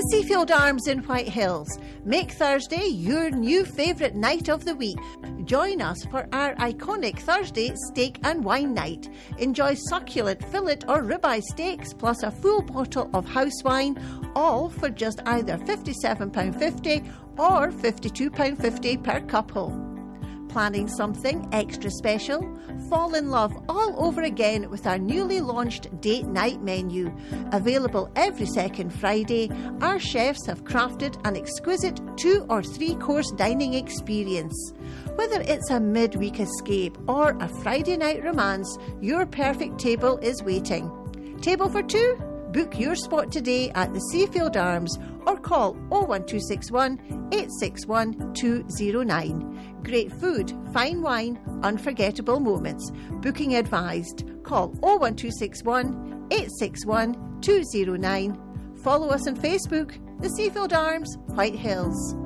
Seafield Arms in White Hills. Make Thursday your new favourite night of the week. Join us for our iconic Thursday steak and wine night. Enjoy succulent fillet or ribeye steaks plus a full bottle of house wine, all for just either £57.50 or £52.50 per couple. Planning something extra special? Fall in love all over again with our newly launched date night menu. Available every second Friday, our chefs have crafted an exquisite 2 or 3 course dining experience. Whether it's a midweek escape or a Friday night romance, your perfect table is waiting. Table for 2? Book your spot today at the Seafield Arms or call 01261 861 209. Great food, fine wine, unforgettable moments. Booking advised. Call 01261 861 209. Follow us on Facebook, the Seafield Arms, White Hills.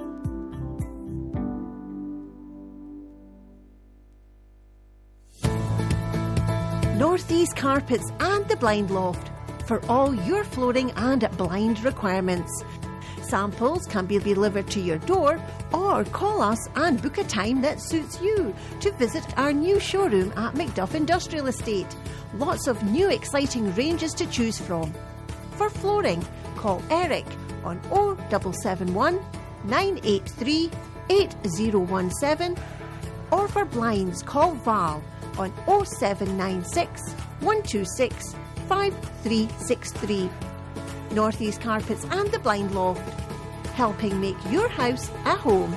Northeast Carpets and the Blind Loft for all your flooring and blind requirements. Samples can be delivered to your door or call us and book a time that suits you to visit our new showroom at Macduff Industrial Estate. Lots of new exciting ranges to choose from. For flooring, call Eric on 0771 983 8017 or for blinds, call Val on 0796 126 5363. Northeast Carpets and the Blind Loft, helping make your house a home.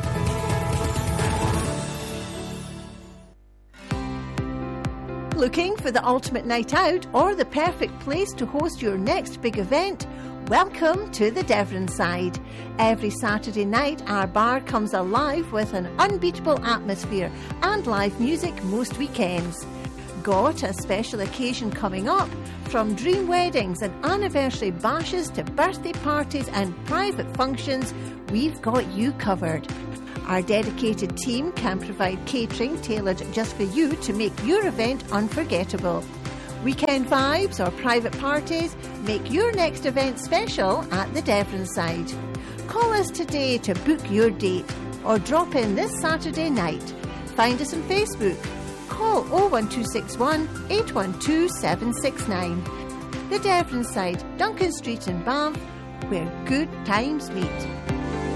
Looking for the ultimate night out or the perfect place to host your next big event? Welcome to the Devon Side. Every Saturday night, our bar comes alive with an unbeatable atmosphere and live music most weekends. Got a special occasion coming up? From dream weddings and anniversary bashes to birthday parties and private functions, we've got you covered. Our dedicated team can provide catering tailored just for you to make your event unforgettable. Weekend vibes or private parties, make your next event special at the Devon Side. Call us today to book your date or drop in this Saturday night. Find us on Facebook. Call 01261 812 769. The Devon Side, Duncan Street in Banff, where good times meet.